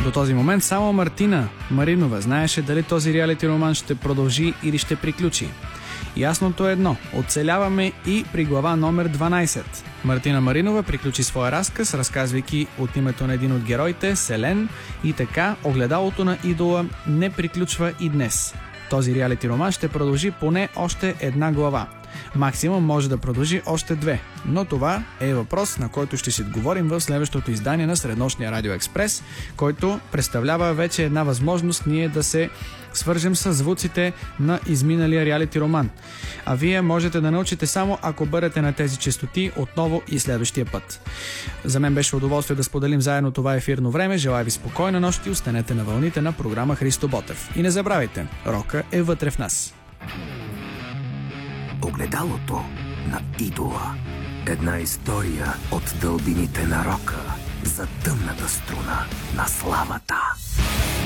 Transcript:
До този момент само Мартина Маринова знаеше дали този реалити роман ще продължи или ще приключи. Ясното е едно – оцеляваме и при глава номер 12. Мартина Маринова приключи своя разказ, разказвайки от името на един от героите, Селен, и така огледалото на идола не приключва и днес. Този реалити роман ще продължи поне още една глава. Максимум може да продължи още 2, но това е въпрос, на който ще си отговорим в следващото издание на Среднощния Радио Експрес, който представлява вече една възможност ние да се свържем с звуците на изминалия реалити роман. А вие можете да научите само ако бъдете на тези честоти отново и следващия път. За мен беше удоволствие да споделим заедно това ефирно време. Желая ви спокойна нощ и останете на вълните на програма Христо Ботев. И не забравяйте, рока е вътре в нас. Огледалото на идола. Една история от дълбините на рока за тъмната струна на славата.